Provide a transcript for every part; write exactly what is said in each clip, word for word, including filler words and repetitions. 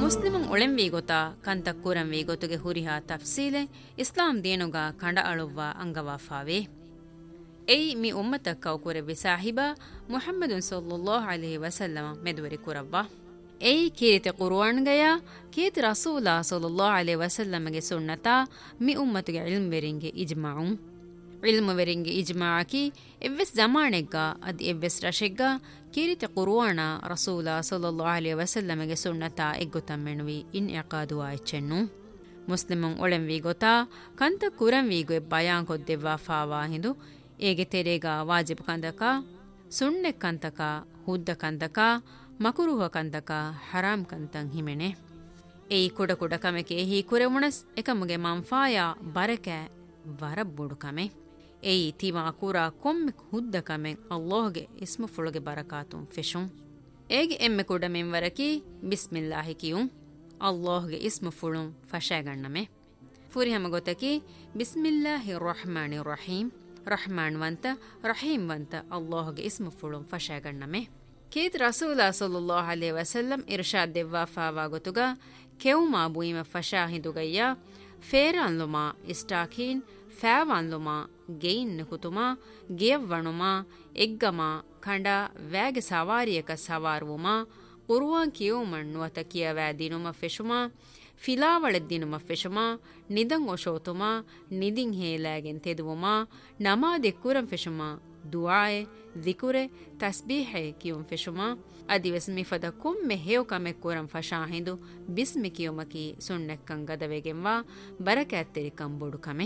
ಮುಸ್ಲಿಮುಂ ಒಳೆಂವಿ ಗೊತಾ ಕಂತ ಕುರಂವಿ ಗೊತುಗೆ ಹುರಿಹಾ ತಫ್ಸೀಲೆ ಇಸ್ಲಾಂ ದೇನುಗ ಕಂಡ ಅಳುವ್ವ ಅಂಗವಾಫಾವೆ ಎಯಿ ಮಿ ಉಮ್ಮತ ಕೌಕುರೆ ವಿಸಾಹಿಬ ಮುಹಮ್ಮದುನ್ ಸಲ್ಲಲ್ಲಾಹು ಅಲೈಹಿ ವಸಲ್ಲಮ ಮೆದುವರಿ ಕುರವ್ವ ಎಯಿ ಕೀರಿತೆ ಕುರ್ಆನ್ಗಯ ಕೀತಿ ರಸೂಲ ಸಲ್ಲಲ್ಲಾಹು ಅಲೈಹಿ ವಸಲ್ಲಮಗೆ ಸುನ್ನತಾ ಮಿ ಉಮ್ಮತುಗೆ ಇಲ್ಮ್ ವೆರಿಂಗೆ ಇಜ್ಮಾಉಂ ಇಲ್ಮ್ ವೆರಿಂಗೆ ಇಜ್ಮಾಅಕಿ ಎವ್ವೆಸ್ ಜಮಾನೆಗ್ಗ ಅದಿ ಎವ್ವೆಸ್ ರಶೆಗ್ಗ ಕೀರಿತೆ ಕುರ್ಆನ ರಸೂಲ ಸಲ್ಲಲ್ಲಾಹು ಅಲೈಹಿ ವಸಲ್ಲಮಗೆ ಸುನ್ನತಾ ಎಗ್ಗುತಮ್ಮೆಣುವಿ ಇನ್ ಇಕಾದು ಆಯ್ಚೆನ್ನು ಮುಸ್ಲಿಮುಂ ಒಳೆಂವಿ ಗೊತಾ ಕಂತ ಕುರಂವಿಗೆ ಬಯಾನ್ ಕೊದ್ದೆವ್ವಾ ಫಾವಾ ಹಿಂದು ಏಗೆ ತೆರೆಗ ವಾಜಿಬ್ ಕಂದಕ ಸುಣ್ಣೆ ಕಂತಕ ಹುದ್ದ ಕಂತಕ ಮಕುರುಹ ಕಂತಕ ಹರಾಮ್ ಕಂತಂ ಹಿಮೆಣೆ ಏಯಿ ಕುಡ ಕುಡ ಕಮೆಕೆ ಹಿ ಕುರೆವುಣಸ್ ಎಕಮುಗೆ ಮಂಫಾಯ ಬರಕೆ ವರಬ್ಬುಡು ಕಮೆ ಏಯಿ ತಿಮಾ ಕುರ ಕೊಮ್ಮೆ ಹುದ್ದ ಕಮೆ ಅಲ್ಲಾಹ್ಗೆ ಇಸ್ಮ ಫುಳುಗೆ ಬರಕಾತುಂ ಫೆಶುಂ ಏಗೆ ಎಮ್ಮೆ ಕುಡ ಮೆಂವರಕಿ ಬಿಸ್ಮಿಲ್ಲಾಹಿ ಕಿಯುಂ ಅಲ್ಲಾಹ್ಗೆ ಇಸ್ಮ ಫುಳುಂ ಫಶಾಗಣ್ಣಮೆ ಫುರಿಹಮ ಗೊತ್ತಕಿ ಬಿಸ್ಮಿಲ್ಲಾಹಿ ರಹಮಾನಿ Rahim Rahman ವಂತ Rahim ವಂತ ಅಲ್ಲಾಹ್ಗೆ ಇಸ್ಮ ಫುಳುಂ ಫಶಾಗಣ್ಣಮೆ Keith ರಸೂಲ ಸಲ್ಲಲ್ಲಾಹು ಅಲೈಹಿ ವಸಲ್ಲಂ Irshad ದೆವ್ವಾ fava ಗೊತುಗ ಕೆವುಮಾ ಬುಯಿಮ ಫಶಾ ಹಿಂದುಗಯ್ಯ ಫೇರಾನ್ಲುಮಾ ಇಸ್ಟಾಕೀನ್ ಫෑವಾನ್ಲುಮಾ gain ಕುತುಮಾ ಗೆಯವ್ವಣುಮಾ ಎಗ್ಗಮಾ ಖಂಡ ವ್ಯಾಗೆ ಸವಾರಿಯಕ ಸವಾರುವುಮಾ ಕುರುವಾನ್ ಕಿಯುಮಣ್ ನುವತ ಕಿಯವෑ ದಿನುಮ ಫೆಶುಮಾ ಫಿಲಾವಳೆ ದಿನುಮ ಫೆಶುಮಾ ನಿದಂ ಒಶೋತುಮಾ ನಿದಿಂ ಹೇಲಾಗೆನ್ ತೆದುವುಮಾ ನಮಾದೆ ಕುರಂ ಫೆಶುಮಾ ದುಆಯೆ ದಿಕುರೆ ತಸ್ಬೀಹೆ ಕಿಯುಂ ಫೆಶುಮಾ ಅದಿವೆಸ್ ಮಿಫದ ಕುಮ್ಮೆ ಹೇವ್ ಕಮೆ ಕುರಂ ಫಶಾಹಿಂದು ಬಿಸ್ಮಿ ಕಿಯುಮಕಿ ಸುಣ್ಣೆಕ್ಕಂ ಗದವೆಗೆಂವಾ ಬರಕ್ಯಾತ್ತೆರಿ ಕಂಬೊಡು ಕಮೆ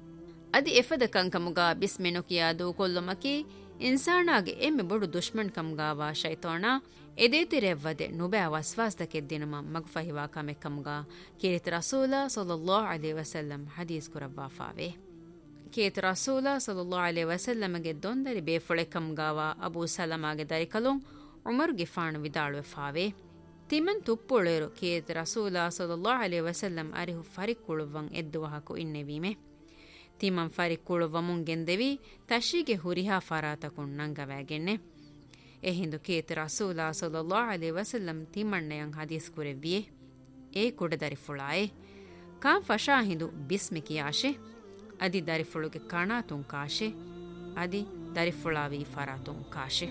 ಅದಿ ಎಫದ ಕಂಕಮುಗ ಬಿಸ್ಮೆನು ಕಿಯಾದು ಕೊಲ್ಲುಮಕಿ ಇನ್ಸಾನಾಗೆ ಎಮ್ಮೆ ಬೊಡು ದುಶ್ಮನ್ ಕಮ್ಗಾವಾ ಶೈತಾನ ಎದೇತಿರೆವ್ವದೆ ನುಬෑ ವಸ್ವಾಸ್ತಕೆದ್ದಿನಮ ಮಗ್ಫಹಿವಾ ಕಮೆ ಕಮ್ಗ ಕೇರಿತ ರಸೂಲ ಸಲ್ಲಲ್ಲಾಹು ಅಲೈಹಿ ವಸಲ್ಲಂ ಹದೀಸ್ ಕುರವ್ವಾ ಫಾವೆ ಕೇತ ರಸೂಲ ಸಲ್ಲಲ್ಲಾಹು ಅಲೈಹಿ ವಸಲ್ಲಮಗೆ ದೊಂದರಿ ಬೇಫೊಳೆ ಕಮ್ಗಾವ ಅಬೂ ಸಲಮಾಗೆ ದರಿಕಲುಂ ಉಮರ್ಗೆ ಫಾಣು ವಿದಾಳುವೆ ಫಾವೆ ತಿಮನ್ ತುಪ್ಪುಳೇರು ಕೇತ ರಸೂಲ ಸಲ್ಲಲ್ಲಾಹು ಅಲೈಹಿ ವಸಲ್ಲಂ ಅರಿಹು ಫರಿಕ್ಕುಳುವಂ ಎದ್ದುವಹಕು ಇನ್ನೆವೀಮೆ ತಿಮನ್ ಫರಿಕ್ಕುಳುವಮುಂಗೆಂದೆವಿ ತಶಿಗೆ ಹುರಿಹಾ ಫರಾತಕುಂ ನಂಗವಾಗೆನ್ನೆ ಎಹಿಂದು ಕೇತ ರಸೂಲ ಸಲ್ಲಲ್ಲಾಹು ಅಲೈಹಿ ವಸಲ್ಲಂ ತಿಮಣ್ಣೆಯಂ ಹದೀಸ್ ಕುರೆವ್ವಿಯೆ ಏ ಕುಡ ದರಿಫುಳಾಯೆ ಕಾಂ ಫಶಾ ಹಿಂದು ಬಿಸ್ಮಿ ಕಿಯಾಶೆ ಅದಿ ದರಿಫುಳುಗೆ ಕಣಾತುಂ ಕಾಶೆ ಅದಿ ದರಿಫುಳಾವಿ ಫರಾತುಂ ಕಾಶೆ